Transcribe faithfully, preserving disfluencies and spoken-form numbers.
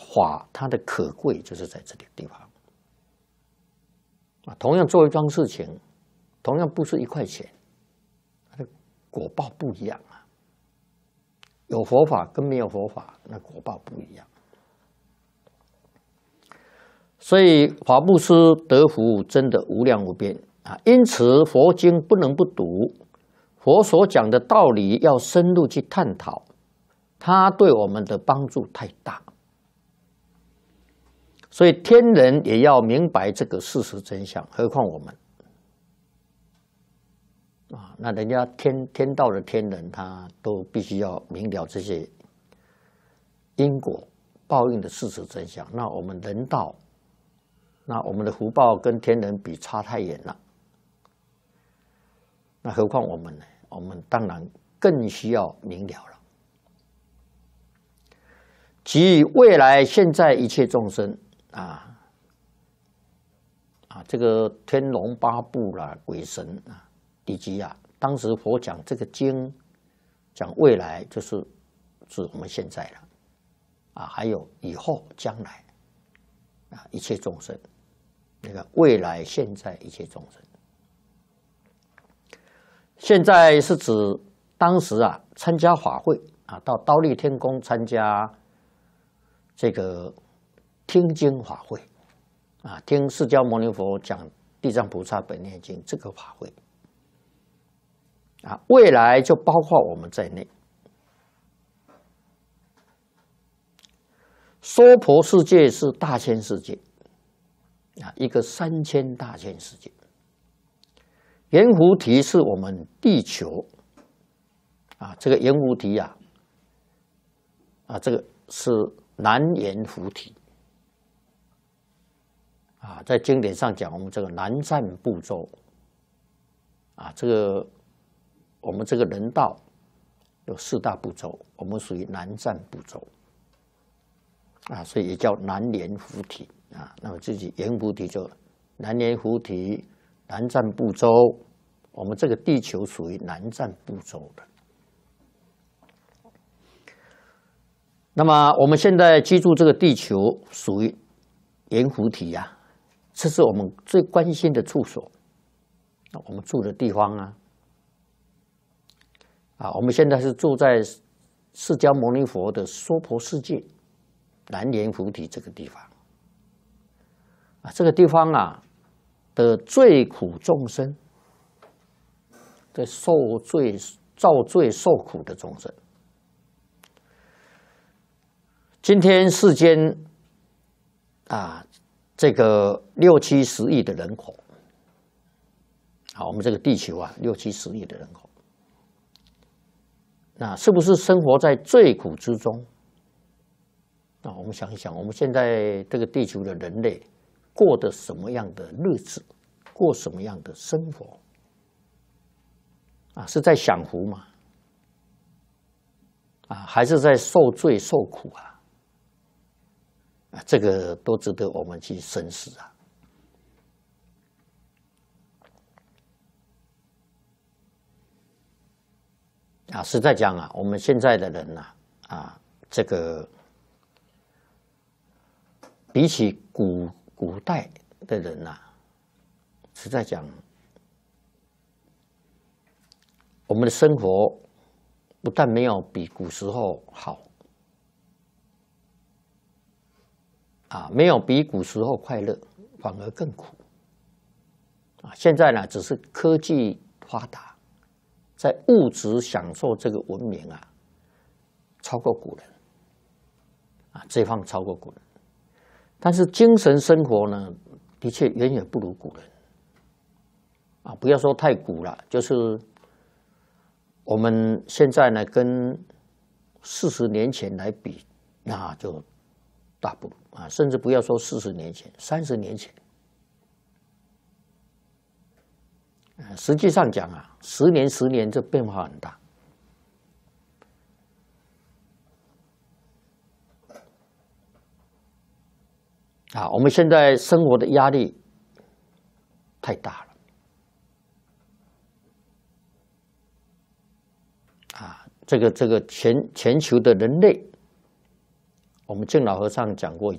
法它的可贵就是在这个地方啊。同样做一桩事情，同样不是一块钱，它的果报不一样啊。有佛法跟没有佛法，那果报不一样。所以法布施得福真的无量无边啊！因此佛经不能不读，佛所讲的道理要深入去探讨，它对我们的帮助太大。所以天人也要明白这个事实真相，何况我们啊？那人家天天道的天人，他都必须要明了这些因果报应的事实真相。那我们人道，那我们的福报跟天人比差太远了。那何况我们呢？我们当然更需要明了了。即未来现在一切众生啊啊，这个天龙八部啦、鬼神啊，以及啊，当时佛讲这个经，讲未来就是指我们现在了啊，还有以后将来啊，一切众生。那个未来现在一切众生，现在是指当时啊参加法会啊，到忉利天宫参加这个听经法会啊，听释迦牟尼佛讲《地藏菩萨本愿经》这个法会啊，未来就包括我们在内。娑婆世界是大千世界。啊，一个三千大千世界，圆弧体是我们地球啊，这个圆弧体啊，啊，这个是南圆弧体啊，在经典上讲，我们这个南瞻部洲啊，这个我们这个人道有四大部洲，我们属于南瞻部洲啊，所以也叫南圆弧体。啊，那么自己圆弧体就南圆弧体、南瞻部洲，我们这个地球属于南瞻部洲的。那么我们现在居住这个地球属于圆弧体呀、啊，这是我们最关心的处所。我们住的地方啊，啊，我们现在是住在释迦牟尼佛的娑婆世界南圆弧体这个地方。啊，这个地方啊的罪苦众生，在受罪、造罪受苦的众生，今天世间啊，这个六七十亿的人口，好，我们这个地球啊，六七十亿的人口，那是不是生活在罪苦之中？那我们想一想，我们现在这个地球的人类。过的什么样的日子，过什么样的生活啊？是在享福吗？啊，还是在受罪受苦啊？啊，这个都值得我们去深思啊！啊，实在讲啊，我们现在的人呐、啊，啊，这个比起古。古代的人呐、啊，实在讲，我们的生活不但没有比古时候好，啊，没有比古时候快乐，反而更苦。啊，现在呢，只是科技发达，在物质享受这个文明啊，超过古人，啊，这方超过古人。但是精神生活呢，的确远远不如古人啊！不要说太古了，就是我们现在呢，跟四十年前来比，那就大不如啊！甚至不要说四十年前，三十年前，实际上讲啊，十年十年这变化很大。啊，我们现在生活的压力太大了，啊，这个这个全全球的人类， 我们敬老和尚讲过一